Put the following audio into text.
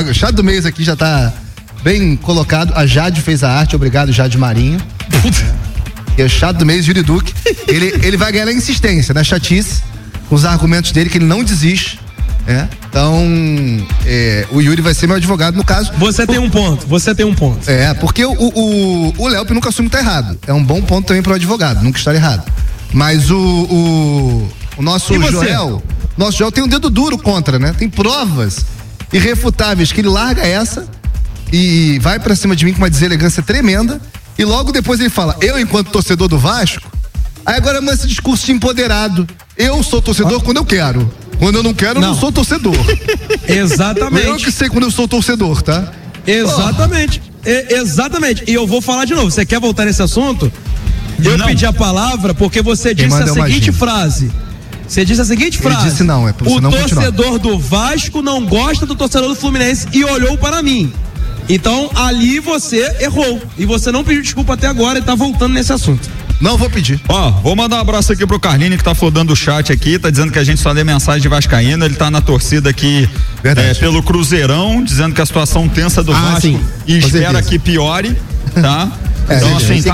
o chat do mês aqui já tá bem colocado. A Jade fez a arte, obrigado, Jade Marinho. E o chat do mês, Yuri Duque. Ele vai ganhar na insistência, na chatice, com os argumentos dele, que ele não desiste. Então, o Yuri vai ser meu advogado no caso. Você tem um ponto. Porque o Léo nunca assume que tá errado. É um bom ponto também pro advogado, nunca estar errado. Mas o nosso Joel tem um dedo duro contra, né? Tem provas irrefutáveis que ele larga essa e vai pra cima de mim com uma deselegância tremenda e logo depois ele fala, eu enquanto torcedor do Vasco, aí agora manda esse discurso de empoderado. Eu sou torcedor quando eu quero. Quando eu não quero, eu não sou torcedor. Exatamente. Eu que sei quando eu sou torcedor, tá? Exatamente. Exatamente. E eu vou falar de novo. Você quer voltar nesse assunto? Eu pedi a palavra porque você disse a seguinte frase. Você disse a seguinte frase. Ele disse não, é pra você o não torcedor do Vasco não gosta do torcedor do Fluminense e olhou para mim. Então, ali você errou. E você não pediu desculpa até agora e tá voltando nesse assunto. Não vou pedir. Vou mandar um abraço aqui pro Carlinho, que tá flodando o chat aqui, tá dizendo que a gente só lê mensagem de vascaíno, ele tá na torcida aqui pelo Cruzeirão, dizendo que a situação tensa do Vasco e espera que piore, tá? Então, assim,